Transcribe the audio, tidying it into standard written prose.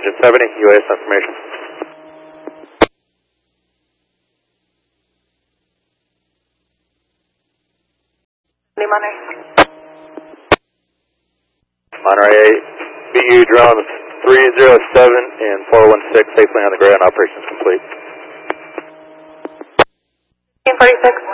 Engine 70, UAS information. Monterey 8, BU drone 307 and 416 safely on the ground, operations complete. 46.